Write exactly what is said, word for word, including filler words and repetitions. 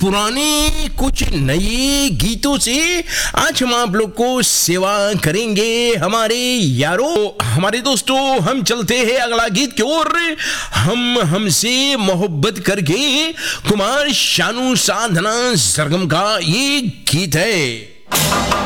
पुराने कुछ नए गीतों से आज हम आप लोग को सेवा करेंगे हमारे यारों, हमारे दोस्तों। हम चलते हैं अगला गीत की ओर। हम हमसे मोहब्बत करके कुमार शानू साधना सरगम का ये गीत है।